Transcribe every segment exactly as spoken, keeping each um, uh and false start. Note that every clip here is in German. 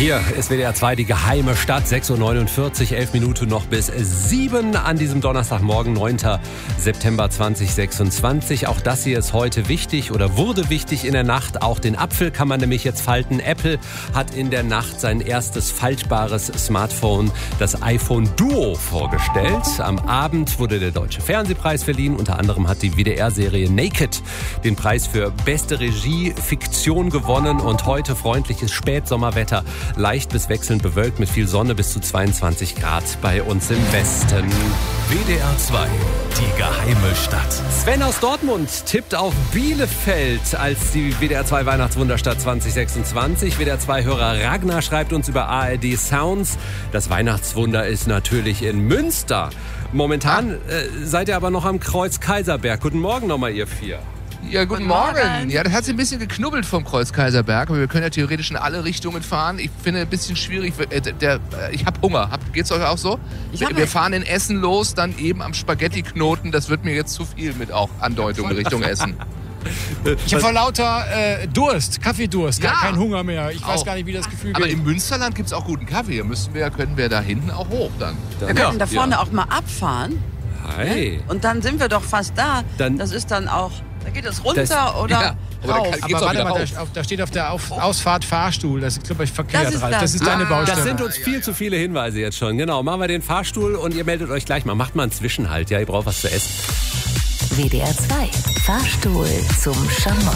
Hier ist W D R zwei, die geheime Stadt, sechs Uhr neunundvierzig, elf Minuten noch bis sieben an diesem Donnerstagmorgen, neunten September zweitausendsechsundzwanzig. Auch das hier ist heute wichtig oder wurde wichtig in der Nacht. Auch den Apfel kann man nämlich jetzt falten. Apple hat in der Nacht sein erstes faltbares Smartphone, das iPhone Duo, vorgestellt. Am Abend wurde der Deutsche Fernsehpreis verliehen. Unter anderem hat die W D R-Serie Naked den Preis für beste Regie Fiktion gewonnen. Und heute freundliches Spätsommerwetter. Leicht bis wechselnd bewölkt mit viel Sonne, bis zu zweiundzwanzig Grad bei uns im Westen. W D R zwei, die geheime Stadt. Sven aus Dortmund tippt auf Bielefeld als die W D R zwei Weihnachtswunderstadt zwanzig sechsundzwanzig. W D R zwei Hörer Ragnar schreibt uns über A R D Sounds. Das Weihnachtswunder ist natürlich in Münster. Momentan äh, seid ihr aber noch am Kreuz Kaiserberg. Guten Morgen nochmal, ihr vier. Ja, guten, guten Morgen. Morgen. Ja, das hat sich ein bisschen geknubbelt vom Kreuz Kaiserberg. Aber wir können ja theoretisch in alle Richtungen fahren. Ich finde ein bisschen schwierig. Der, der, ich habe Hunger. Hab, geht's euch auch so? Ich wir wir fahren in Essen los, dann eben am Spaghetti-Knoten. Das wird mir jetzt zu viel mit auch Andeutung in Richtung Essen. Ich habe vor lauter äh, Durst, Kaffeedurst, ja, gar keinen Hunger mehr. Ich auch. weiß gar nicht, wie das Gefühl Aber geht. im Münsterland gibt es auch guten Kaffee. Da müssen wir, können wir da hinten auch hoch dann. Wir können ja. da vorne ja. auch mal abfahren. Hi. Ne? Und dann sind wir doch fast da. Dann das ist dann auch, da geht es runter das, oder ja, aber rauf. Da aber warte mal, da, da steht auf der auf, Ausfahrt Fahrstuhl. Das ist, glaube ich, verkehrt. Das ist, Ralf. das. das ist deine Ah, Baustelle. Das sind uns viel zu viele Hinweise jetzt schon. Genau, machen wir den Fahrstuhl und ihr meldet euch gleich mal. Macht mal einen Zwischenhalt, ja, ihr braucht was zu essen. W D R zwei, Fahrstuhl zum Schamott.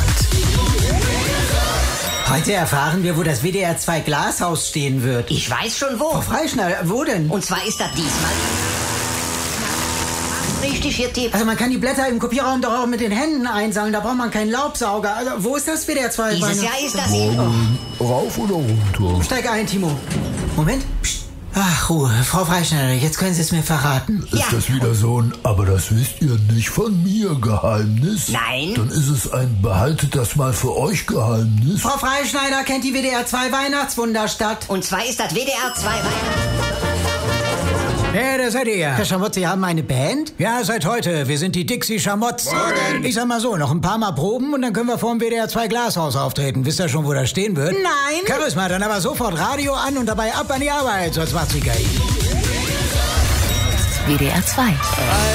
Heute erfahren wir, wo das W D R zwei Glashaus stehen wird. Ich weiß schon wo. Frau Freischneider, wo denn? Und zwar ist das diesmal... Richtig, Ihr Tipp. Also man kann die Blätter im Kopierraum doch auch mit den Händen einsammeln, da braucht man keinen Laubsauger. Also wo ist das W D R zwei? Dieses Jahr ist das... Oh. Rauf oder runter? Steig ein, Timo. Moment. Psst. Ach, Ruhe. Frau Freischneider, jetzt können Sie es mir verraten. Ist Ja. das wieder so ein, aber das wisst ihr nicht von mir Geheimnis? Nein. Dann ist es ein behaltet das mal für euch Geheimnis. Frau Freischneider kennt die W D R zwei Weihnachtswunderstadt. Und zwar ist das W D R zwei Weihnachten... Ja, da seid ihr. Herr Schamott, Sie haben eine Band? Ja, seit heute. Wir sind die Dixie Schamotts. Ich sag mal so, noch ein paar Mal proben und dann können wir vor dem W D R zwei Glashaus auftreten. Wisst ihr schon, wo das stehen wird? Nein. Charisma, dann aber sofort Radio an und dabei ab an die Arbeit, sonst macht's die K I. W D R zwei.